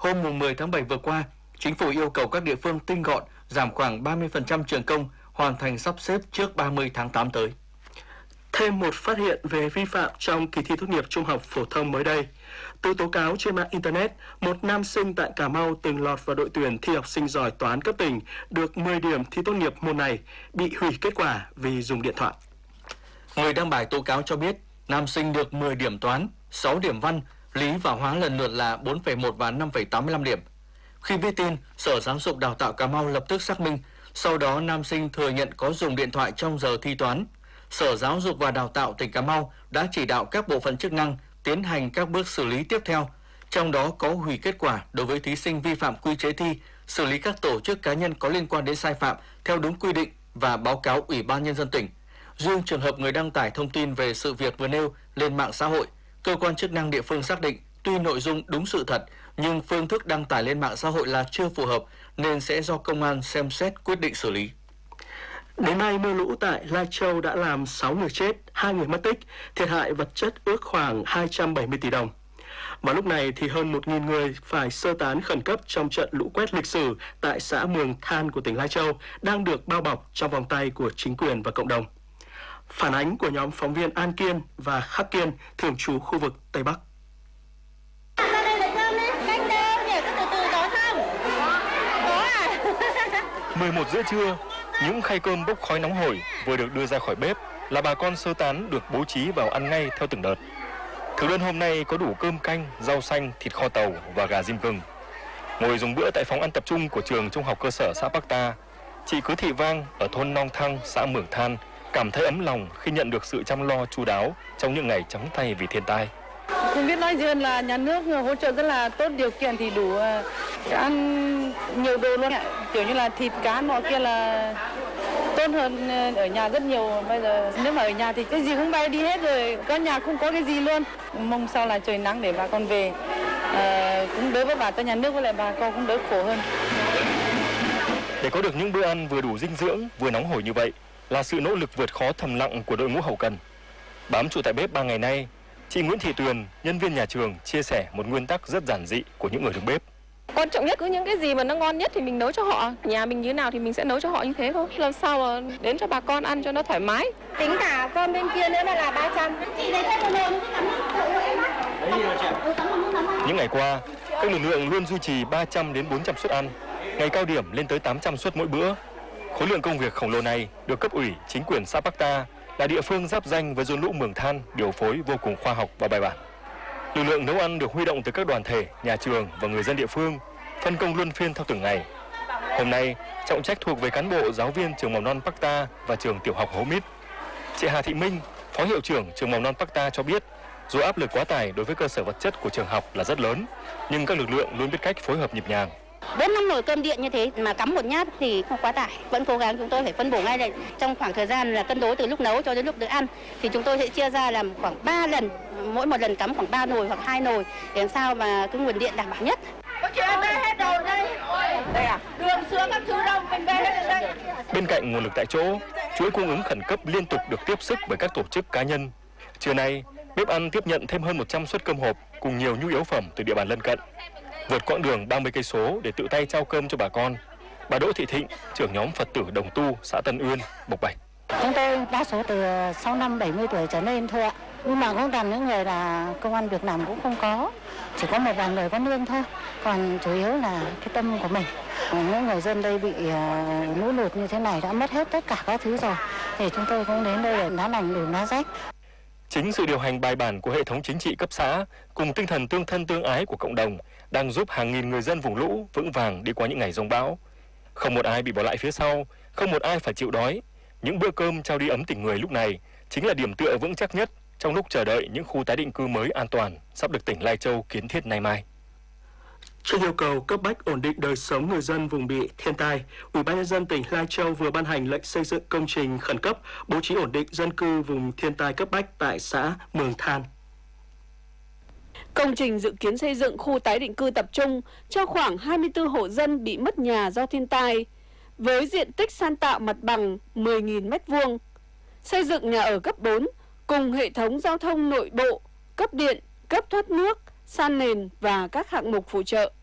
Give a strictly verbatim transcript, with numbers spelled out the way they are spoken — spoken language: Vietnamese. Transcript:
Hôm mười tháng bảy vừa qua, Chính phủ yêu cầu các địa phương tinh gọn, giảm khoảng ba mươi phần trăm trường công, hoàn thành sắp xếp trước ba mươi tháng tám tới. Thêm một phát hiện về vi phạm trong kỳ thi tốt nghiệp trung học phổ thông mới đây. Từ tố cáo trên mạng Internet, một nam sinh tại Cà Mau từng lọt vào đội tuyển thi học sinh giỏi toán cấp tỉnh được mười điểm thi tốt nghiệp môn này bị hủy kết quả vì dùng điện thoại. Người đăng bài tố cáo cho biết, nam sinh được mười điểm toán, sáu điểm văn, lý và hóa lần lượt là bốn phẩy một và năm phẩy tám mươi lăm điểm. Khi biết tin, Sở Giáo dục Đào tạo Cà Mau lập tức xác minh, sau đó nam sinh thừa nhận có dùng điện thoại trong giờ thi toán. Sở Giáo dục và Đào tạo tỉnh Cà Mau đã chỉ đạo các bộ phận chức năng tiến hành các bước xử lý tiếp theo, trong đó có hủy kết quả đối với thí sinh vi phạm quy chế thi, xử lý các tổ chức cá nhân có liên quan đến sai phạm theo đúng quy định và báo cáo Ủy ban Nhân dân tỉnh. Riêng trường hợp người đăng tải thông tin về sự việc vừa nêu lên mạng xã hội, cơ quan chức năng địa phương xác định tuy nội dung đúng sự thật nhưng phương thức đăng tải lên mạng xã hội là chưa phù hợp nên sẽ do công an xem xét quyết định xử lý. Đến nay, mưa lũ tại Lai Châu đã làm sáu người chết, hai người mất tích, thiệt hại vật chất ước khoảng hai trăm bảy mươi tỷ đồng. Và lúc này thì hơn một nghìn người phải sơ tán khẩn cấp trong trận lũ quét lịch sử tại xã Mường Than của tỉnh Lai Châu đang được bao bọc trong vòng tay của chính quyền và cộng đồng. Phản ánh của nhóm phóng viên An Kiên và Khắc Kiên, thường trú khu vực Tây Bắc. mười một rưỡi trưa, những khay cơm bốc khói nóng hổi vừa được đưa ra khỏi bếp là bà con sơ tán được bố trí vào ăn ngay theo từng đợt. Thực đơn hôm nay có đủ cơm canh, rau xanh, thịt kho tàu và gà rim gừng. Ngồi dùng bữa tại phòng ăn tập trung của trường trung học cơ sở xã Bắc Ta, chị Cứ Thị Vang ở thôn Nong Thăng, xã Mường Than cảm thấy ấm lòng khi nhận được sự chăm lo chu đáo trong những ngày trắng tay vì thiên tai. Không biết nói gì hơn là nhà nước hỗ trợ rất là tốt, điều kiện thì đủ ăn nhiều đồ luôn ạ. Kiểu như là thịt cá nọ kia là tốt hơn ở nhà rất nhiều. Bây giờ nếu mà ở nhà thì cái gì cũng bay đi hết rồi, có nhà không có cái gì luôn. Mong sao là trời nắng để bà con về, à, cũng đỡ vất vả cho nhà nước với lại bà con cũng đỡ khổ hơn. Để có được những bữa ăn vừa đủ dinh dưỡng, vừa nóng hổi như vậy là sự nỗ lực vượt khó thầm lặng của đội ngũ hậu cần. Bám trụ tại bếp ba ngày nay, chị Nguyễn Thị Tuyền, nhân viên nhà trường, chia sẻ một nguyên tắc rất giản dị của những người đứng bếp. Quan trọng nhất cứ những cái gì mà nó ngon nhất thì mình nấu cho họ. Nhà mình như thế nào thì mình sẽ nấu cho họ như thế thôi. Làm sao mà đến cho bà con ăn cho nó thoải mái. Tính cả con bên kia nữa là ba trăm. Những ngày qua, các lực lượng luôn duy trì ba trăm đến bốn trăm suất ăn, ngày cao điểm lên tới tám trăm suất mỗi bữa. Khối lượng công việc khổng lồ này được cấp ủy, chính quyền xã Bắc Ta là địa phương giáp ranh với dồn lũ Mường Than điều phối vô cùng khoa học và bài bản. Lực lượng nấu ăn được huy động từ các đoàn thể, nhà trường và người dân địa phương, phân công luân phiên theo từng ngày. Hôm nay, trọng trách thuộc về cán bộ giáo viên trường mầm non Bắc Ta và trường tiểu học Hố Mít. Chị Hà Thị Minh, phó hiệu trưởng trường mầm non Bắc Ta cho biết, dù áp lực quá tải đối với cơ sở vật chất của trường học là rất lớn, nhưng các lực lượng luôn biết cách phối hợp nhịp nhàng. Bốn năm nồi cơm điện như thế mà cắm một nhát thì không quá tải. Vẫn cố gắng chúng tôi phải phân bổ ngay đây. Trong khoảng thời gian là cân đối từ lúc nấu cho đến lúc được ăn thì chúng tôi sẽ chia ra làm khoảng ba lần, mỗi một lần cắm khoảng ba nồi hoặc hai nồi để làm sao mà cái nguồn điện đảm bảo nhất. hết đồ đây. Đây à? Đường xưa các thứ đâu, mình bê hết đây. Bên cạnh nguồn lực tại chỗ, chuỗi cung ứng khẩn cấp liên tục được tiếp sức bởi các tổ chức cá nhân. Trưa nay, bếp ăn tiếp nhận thêm hơn một trăm suất cơm hộp cùng nhiều nhu yếu phẩm từ địa bàn lân cận. Vượt quãng đường ba mươi cây số để tự tay trao cơm cho bà con, bà Đỗ Thị Thịnh, trưởng nhóm Phật tử Đồng Tu, xã Tân Uyên, bộc bạch. Chúng tôi đa số từ sáu năm bảy mươi tuổi trở lên thôi ạ. Nhưng mà cũng toàn những người là công ăn việc làm cũng không có, chỉ có một vài người có lương thôi. Còn chủ yếu là cái tâm của mình. Những người dân đây bị lũ lụt như thế này đã mất hết tất cả các thứ rồi, thì chúng tôi cũng đến đây để lá lành đùm lá rách. Chính sự điều hành bài bản của hệ thống chính trị cấp xã cùng tinh thần tương thân tương ái của cộng đồng đang giúp hàng nghìn người dân vùng lũ vững vàng đi qua những ngày giông bão. Không một ai bị bỏ lại phía sau, không một ai phải chịu đói. Những bữa cơm trao đi ấm tình người lúc này chính là điểm tựa vững chắc nhất trong lúc chờ đợi những khu tái định cư mới an toàn sắp được tỉnh Lai Châu kiến thiết nay mai. Trước yêu cầu cấp bách ổn định đời sống người dân vùng bị thiên tai, Ủy ban Nhân dân tỉnh Lai Châu vừa ban hành lệnh xây dựng công trình khẩn cấp bố trí ổn định dân cư vùng thiên tai cấp bách tại xã Mường Than. Công trình dự kiến xây dựng khu tái định cư tập trung cho khoảng hai mươi tư hộ dân bị mất nhà do thiên tai, với diện tích san tạo mặt bằng mười nghìn mét vuông. Xây dựng nhà ở cấp bốn cùng hệ thống giao thông nội bộ, cấp điện, cấp thoát nước, san nền và các hạng mục phụ trợ.